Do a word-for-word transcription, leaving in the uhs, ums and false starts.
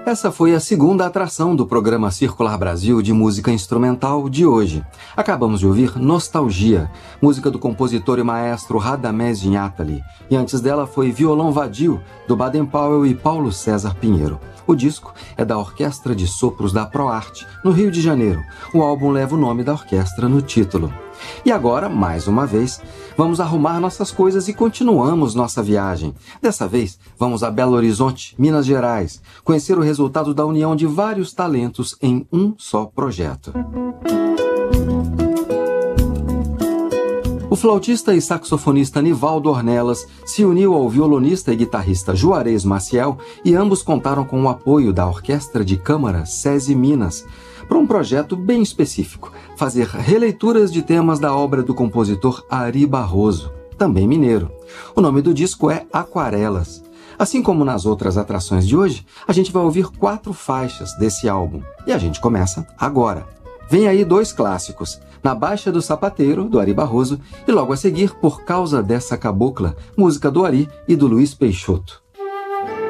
Essa foi a segunda atração do programa Circular Brasil de música instrumental de hoje. Acabamos de ouvir Nostalgia, música do compositor e maestro Radamés Inhatali. E antes dela foi Violão Vadio, do Baden Powell e Paulo César Pinheiro. O disco é da Orquestra de Sopros da ProArte, no Rio de Janeiro. O álbum leva o nome da orquestra no título. E agora, mais uma vez, vamos arrumar nossas coisas e continuamos nossa viagem. Dessa vez, vamos a Belo Horizonte, Minas Gerais, conhecer o resultado da união de vários talentos em um só projeto. O flautista e saxofonista Nivaldo Ornelas se uniu ao violonista e guitarrista Juarez Maciel e ambos contaram com o apoio da Orquestra de Câmara SESI Minas para um projeto bem específico, fazer releituras de temas da obra do compositor Ari Barroso, também mineiro. O nome do disco é Aquarelas. Assim como nas outras atrações de hoje, a gente vai ouvir quatro faixas desse álbum. E a gente começa agora. Vem aí dois clássicos, Na Baixa do Sapateiro, do Ari Barroso, e logo a seguir Por Causa Dessa Cabocla, música do Ari e do Luiz Peixoto.